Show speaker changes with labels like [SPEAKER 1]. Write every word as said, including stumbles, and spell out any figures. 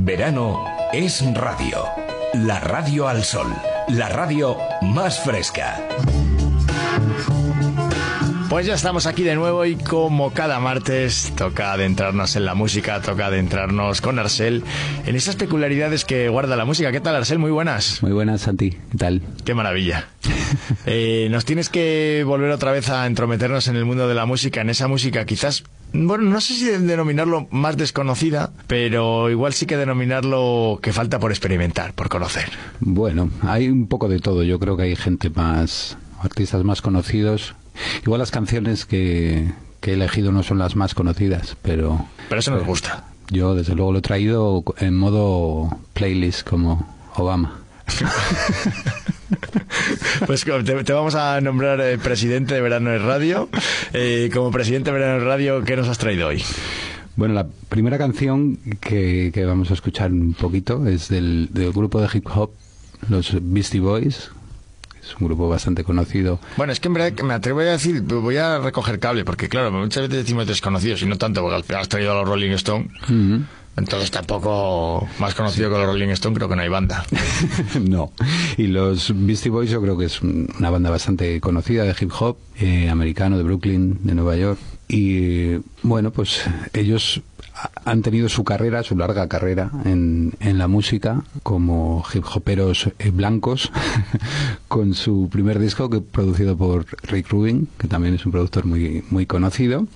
[SPEAKER 1] Verano es radio. La radio al sol. La radio más fresca.
[SPEAKER 2] Pues ya estamos aquí de nuevo y como cada martes toca adentrarnos en la música, toca adentrarnos con Arcel en esas peculiaridades que guarda la música. ¿Qué tal, Arcel? Muy buenas.
[SPEAKER 3] Muy buenas, Santi. ¿Qué tal?
[SPEAKER 2] Qué maravilla. Eh, nos tienes que volver otra vez a entrometernos en el mundo de la música, en esa música quizás, bueno, no sé si denominarlo más desconocida, pero igual sí que denominarlo que falta por experimentar, por conocer.
[SPEAKER 3] Bueno, hay un poco de todo. Yo creo que hay gente más, artistas más conocidos. Igual las canciones que, que he elegido no son las más conocidas, pero...
[SPEAKER 2] Pero eso nos gusta.
[SPEAKER 3] Yo, desde luego, lo he traído en modo playlist, como Obama.
[SPEAKER 2] Pues te, te vamos a nombrar eh, presidente de Verano en Radio. Eh, como presidente de Verano en Radio, ¿qué nos has traído hoy?
[SPEAKER 3] Bueno, la primera canción que, que vamos a escuchar un poquito es del, del grupo de hip hop, los Beastie Boys. Es un grupo bastante conocido.
[SPEAKER 2] Bueno, es que en verdad me atrevo a decir, voy a recoger cable, porque claro, muchas veces decimos desconocidos y no tanto, porque al final has traído a los Rolling Stone. Uh-huh. Entonces tampoco más conocido que los Rolling Stone, creo que no hay banda.
[SPEAKER 3] No. Y los Beastie Boys yo creo que es una banda bastante conocida de hip hop, eh, americano, de Brooklyn, de Nueva York. Y bueno, pues ellos han tenido su carrera, su larga carrera en, en la música como hip hoperos eh, blancos con su primer disco que producido por Rick Rubin, que también es un productor muy, muy conocido.